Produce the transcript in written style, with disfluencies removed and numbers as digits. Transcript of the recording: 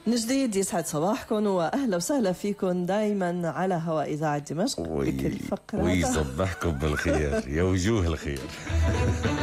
من جديد يسعد صباحكم واهلا وسهلا فيكم دائما على هواء اذاعه دمشق بكل فقره ويصبحكم بالخير يا وجوه الخير.